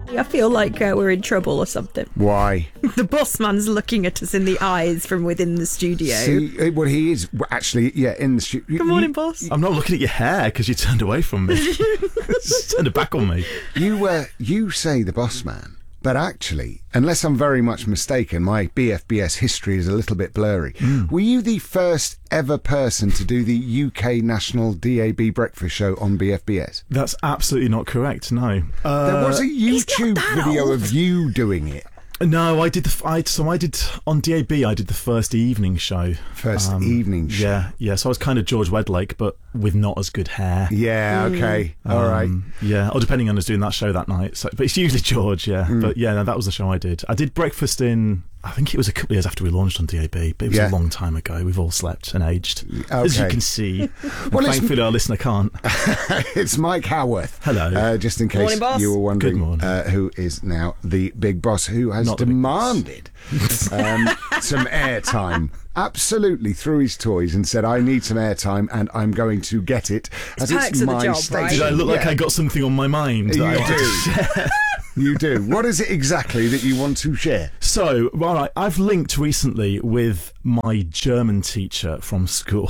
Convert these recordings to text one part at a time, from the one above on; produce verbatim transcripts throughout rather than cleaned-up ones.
I feel like uh, we're in trouble or something. Why? The boss man's looking at us in the eyes from within the studio. See, well, he is actually, yeah, in the studio. Good morning, boss. I'm not looking at your hair because you turned away from me. Just turned it back on me. You, uh, you say the boss man. But actually, unless I'm very much mistaken, my B F B S history is a little bit blurry. Mm. Were you the first ever person to do the U K National D A B breakfast show on B F B S? That's absolutely not correct, no. Uh, there was a YouTube video old. of you doing it. No, I did the. I, so I did on D A B. I did the first evening show. First um, evening show. Yeah, yeah. So I was kind of George Wedlake, but with not as good hair. Yeah. Okay. Mm. All right. Um, yeah. Or depending on who's doing that show that night. So, but it's usually George. Yeah. Mm. But yeah, no, that was the show I did. I did breakfast in. I think it was a couple of years after we launched on D A B, but it was yeah. a long time ago. We've all slept and aged, okay. as you can see. Well, thankfully, our listener can't. It's Mike Howarth. Hello. Uh, just in case morning, you were wondering uh, who is now the big boss, who has Not demanded um, some airtime. Absolutely threw his toys and said, I need some airtime and I'm going to get it. It's perks of the job, station. right? Did I look yeah. like I got something on my mind? You that I do. You do. What is it exactly that you want to share? So, all right, I've linked recently with my German teacher from school.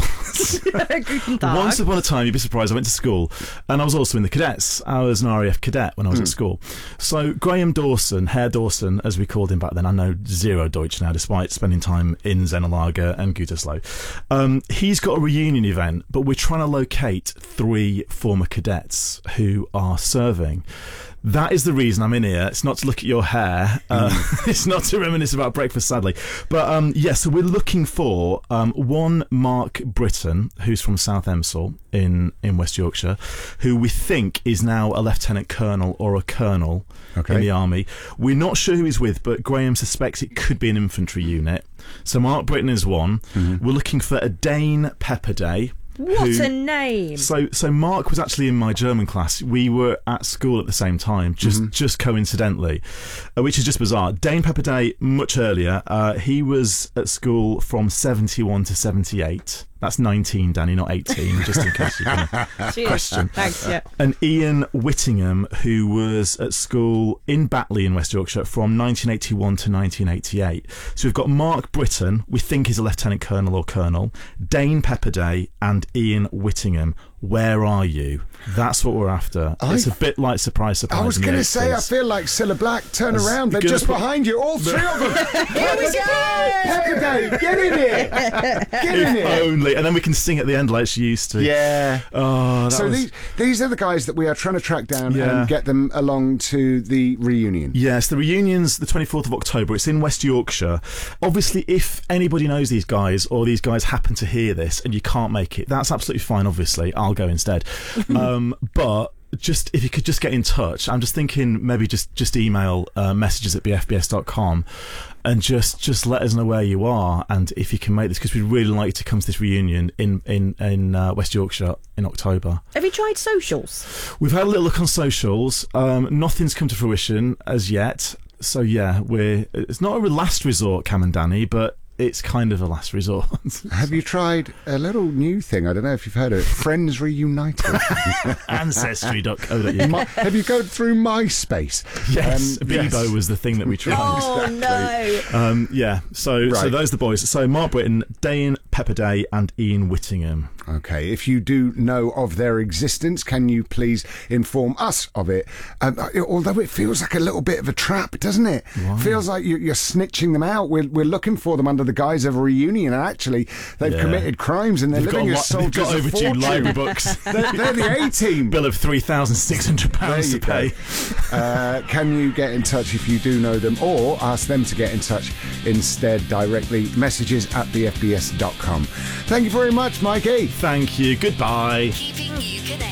Once upon a time, you'd be surprised, I went to school, and I was also in the cadets. I was an R A F cadet when I was mm. at school. So, Graham Dawson, Herr Dawson, as we called him back then, I know zero Deutsch now, despite spending time in Zenelager and Gütersloh. Um, he's got a reunion event, but we're trying to locate three former cadets who are serving. That is the reason I'm in here. It's not to look at your hair. Uh, mm. It's not to reminisce about breakfast, sadly. But um, yes, yeah, so we're looking for um, one Mark Britton, who's from South Emsall in, in West Yorkshire, who we think is now a lieutenant colonel or a colonel okay. in the army. We're not sure who he's with, but Graham suspects it could be an infantry unit. So Mark Britton is one. Mm-hmm. We're looking for a Dane Pepperday. What who, a name! So, so Mark was actually in my German class. We were at school at the same time, just mm-hmm. just coincidentally, uh, which is just bizarre. Dane Pepperday, much earlier. Uh, he was at school from seventy-one to seventy-eight. That's nineteen, Danny, not eighteen, just in case you can question. Thanks, yeah. And Ian Whittingham, who was at school in Batley in West Yorkshire from nineteen eighty-one to nineteen eighty-eight. So we've got Mark Britton, we think is a lieutenant colonel or colonel, Dane Pepperday, and Ian Whittingham. Where are you? That's what we're after. I, it's a bit like Surprise, Surprise. I was going to say, I feel like Cilla Black. Turn That's around. They're just behind you. All three of them. Pepperday! Pepperday! Get in here! Get in here! If only. And then we can sing at the end like she used to. Yeah. Oh, that so was... these, these are the guys that we are trying to track down yeah. and get them along to the reunion. Yes, the reunion's the twenty-fourth of October. It's in West Yorkshire. Obviously, if anybody knows these guys or these guys happen to hear this and you can't make it, that's absolutely fine, obviously. I'll go instead. um, but just if you could just get in touch, I'm just thinking maybe just just email uh, messages at b f b s dot com and just just let us know where you are and if you can make this, because we'd really like you to come to this reunion in in in uh, West Yorkshire in October. Have you tried socials? We've had a little look on socials. Um, nothing's come to fruition as yet. So yeah, we're it's not a last resort, Cam and Danny, but it's kind of a last resort. Have you tried a little new thing? I don't know if you've heard of it. Friends Reunited. Ancestry dot co dot u k. My, have you gone through MySpace? Yes, um, Bebo yes. was the thing that we tried. Oh, exactly. no. Um, yeah, so right. so those are the boys. So Mark Britton, Dane Pepperday and Ian Whittingham. Okay, if you do know of their existence, can you please inform us of it? Um, although it feels like a little bit of a trap, doesn't it? Wow. Feels like you, you're snitching them out. We're, we're looking for them under the guise of a reunion, and actually they've yeah. committed crimes and they're they've living got as soldiers they've got of overdue fortune. loan books. they're, they're the A-team. Bill of three thousand six hundred pounds to pay. uh, can you get in touch if you do know them, or ask them to get in touch instead directly? Messages at b f b s dot com. Thank you very much, Mikey. Thank you. Goodbye. Keeping you connected.